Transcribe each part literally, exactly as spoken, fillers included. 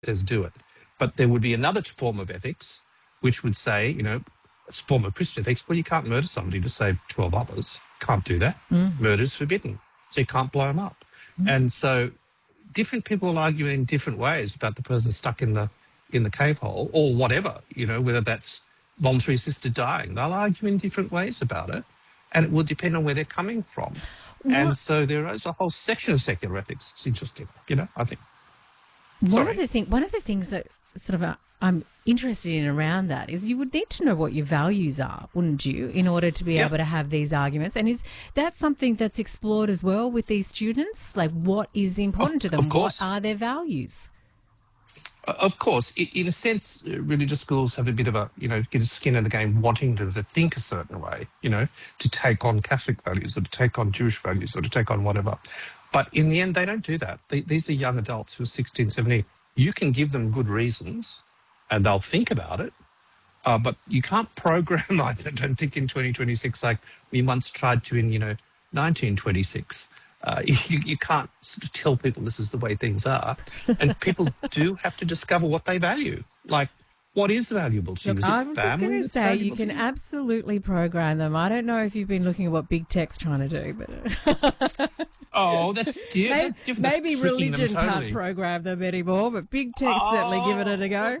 says do it. But there would be another form of ethics which would say, you know, a form of Christian ethics, well, you can't murder somebody to save twelve others. Can't do that. Mm. Murder's forbidden. So you can't blow them up. Mm. And so different people will argue in different ways about the person stuck in the in the cave hole or whatever, you know, whether that's voluntary assisted dying. They'll argue in different ways about it, and it will depend on where they're coming from. What? And so there is a whole section of secular ethics. It's interesting, you know, I think. One Sorry. of the thing, one of the things that sort of uh, I'm interested in around that is you would need to know what your values are, wouldn't you, in order to be Yep. able to have these arguments? And is that something that's explored as well with these students? Like, what is important Of- to them? of course. What are their values? Uh, Of course, i- in a sense, uh, religious schools have a bit of a, you know, get a skin in the game, wanting to, to think a certain way, you know, to take on Catholic values or to take on Jewish values or to take on whatever. But in the end, they don't do that. They, these are young adults who are sixteen, seventeen. You can give them good reasons and they'll think about it, uh, but you can't program, I don't think, in twenty twenty-six like we once tried to in, you know, nineteen twenty-six. Uh, you, you can't sort of tell people this is the way things are. And people do have to discover what they value. Like, what is valuable to you? Look, Is it I'm just family going to that's say you valuable to can absolutely program them. I don't know if you've been looking at what Big Tech's trying to do, but Oh, that's, di- maybe, that's different. That's maybe tricking them religion totally. can't program them anymore, but Big Tech's certainly giving it a go.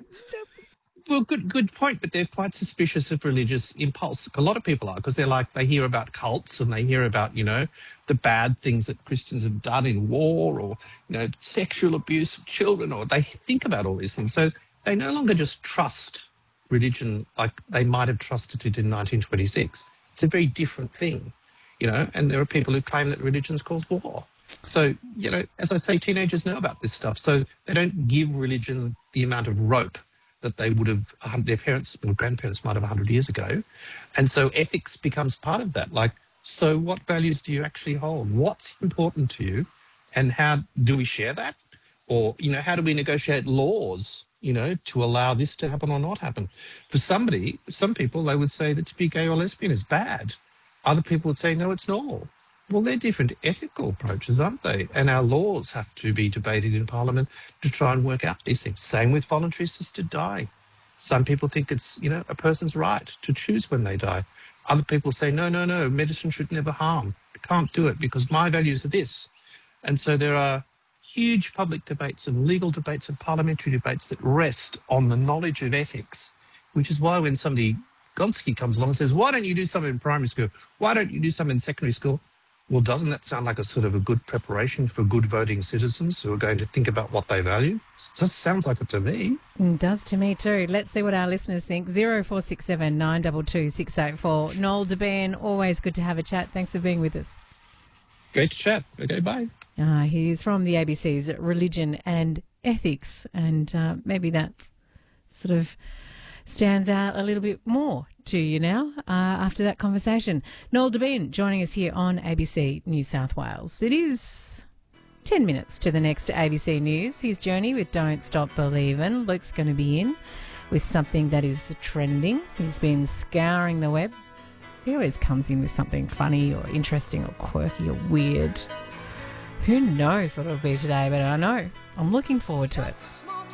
Well, good good point, but they're quite suspicious of religious impulse. A lot of people are, because they're like, they hear about cults and they hear about, you know, the bad things that Christians have done in war or, you know, sexual abuse of children, or they think about all these things. So they no longer just trust religion like they might have trusted it in nineteen twenty-six. It's a very different thing, you know, and there are people who claim that religions cause war. So, you know, as I say, teenagers know about this stuff. So they don't give religion the amount of rope that they would have, um, their parents or grandparents might have one hundred years ago. And so ethics becomes part of that. Like, so what values do you actually hold? What's important to you? And how do we share that? Or, you know, how do we negotiate laws, you know, to allow this to happen or not happen? For somebody, some people, they would say that to be gay or lesbian is bad. Other people would say, no, it's normal. Well, they're different ethical approaches, aren't they? And our laws have to be debated in Parliament to try and work out these things. Same with voluntary assisted dying. Some people think it's, you know, a person's right to choose when they die. Other people say, no, no, no, medicine should never harm. Can't do it because my values are this. And so there are huge public debates and legal debates and parliamentary debates that rest on the knowledge of ethics, which is why when somebody, Gonski, comes along and says, why don't you do something in primary school? Why don't you do something in secondary school? Well, doesn't that sound like a sort of a good preparation for good voting citizens who are going to think about what they value? It just sounds like it to me. It does to me too. Let's see what our listeners think. zero four six seven nine two two six eight four. Noel Debien, always good to have a chat. Thanks for being with us. Great to chat. Okay, bye. Uh, he's from the A B C's Religion and Ethics, and uh, maybe that sort of stands out a little bit more to you now uh, after that conversation. Noel Debien joining us here on A B C New South Wales. It is ten minutes to the next A B C News. His journey with Don't Stop Believin'. Luke's going to be in with something that is trending. He's been scouring the web. He always comes in with something funny or interesting or quirky or weird. Who knows what it'll be today, but I know I'm looking forward to it.